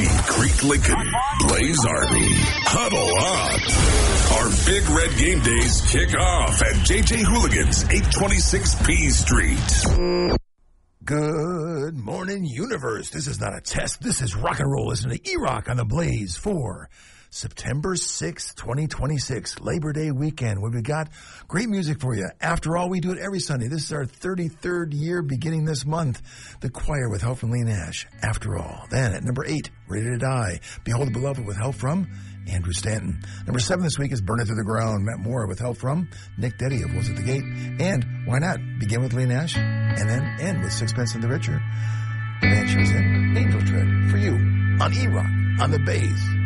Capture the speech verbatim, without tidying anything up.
Deep Creek Lincoln, Blaze Army, huddle up. Our Big Red Game Days kick off at J J Hooligans, eight twenty-six P Street. Good morning, universe. This is not a test. This is rock and roll. Listen to E-Rock on the Blaze for September sixth, twenty twenty-six, Labor Day weekend, where we got great music for you. After all, we do it every Sunday. This is our thirty-third year beginning this month. The Choir with help from Lee Nash, After All. Then at number eight, Ready to Die, Behold the Beloved with help from Andrew Stanton. Number seven this week is Burn It to the Ground, Matt Moore with help from Nick Deddy of Wolves at the Gate. And why not begin with Lee Nash and then end with Sixpence and the Richer. The band shows in Angel Tread for you on E-Rock on the Bass.